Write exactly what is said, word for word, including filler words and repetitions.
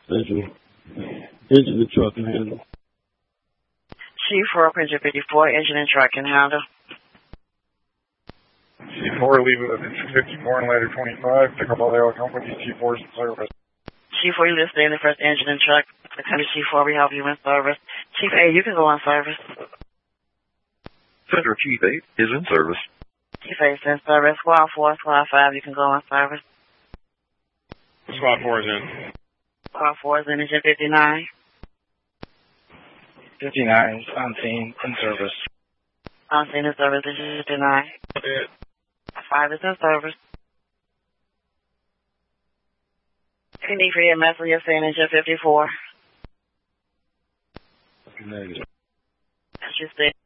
Central. Engine and truck and handle. Chief four, Engine fifty-four, engine and truck and handle. C four, leave it at fifty-four and ladder twenty-five. Pick up all the other companies. C four is in service. Chief four, you listed in the first engine and truck. Lieutenant Chief four, we help you in service. Chief eight, you can go on service. Central Chief eight is in service. Chief eight is in service. Squad four, Squad five, you can go on service. Squad four is in. Squad four is in engine fifty-nine. fifty-nine is on scene, in service. On scene in service, engine fifty-nine. five is in service. You need for your message, you're saying engine fifty-four. Negative. As you say.